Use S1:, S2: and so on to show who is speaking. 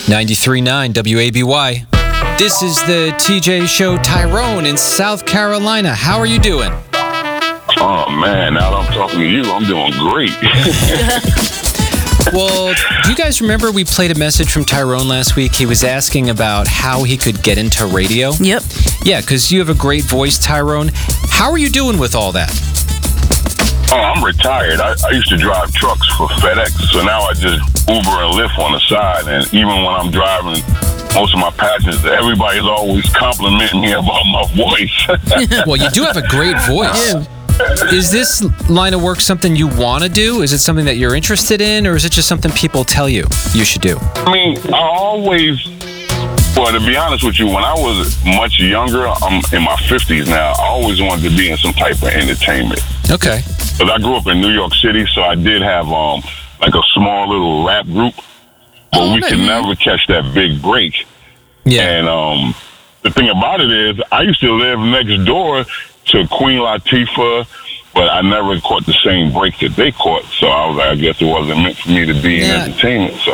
S1: 93.9 WABY. This is the TJ Show. Tyrone in South Carolina. How are you doing?
S2: Oh, man, now that I'm talking to you, I'm doing great.
S1: Well, do you guys remember we played a message from Tyrone last week? He was asking about how he could get into radio.
S3: Yep.
S1: Yeah, because you have a great voice, Tyrone. How are you doing with all that?
S2: Oh, I'm retired. I used to drive trucks for FedEx, so now I just Uber and Lyft on the side. And even when I'm driving most of my passengers, everybody's always complimenting me about my voice.
S1: Well, you do have a great voice.
S3: Yeah.
S1: Is this line of work something you want to do? Is it something that you're interested in, or is it just something people tell you should do?
S2: I mean, well, to be honest with you, when I was much younger, I'm in my 50s now, I always wanted to be in some type of entertainment.
S1: Okay.
S2: Because I grew up in New York City, so I did have like a small little rap group, but we could never catch that big break.
S1: Yeah.
S2: And the thing about it is, I used to live next door to Queen Latifah, but I never caught the same break that they caught. So I was like, I guess it wasn't meant for me to be in entertainment. So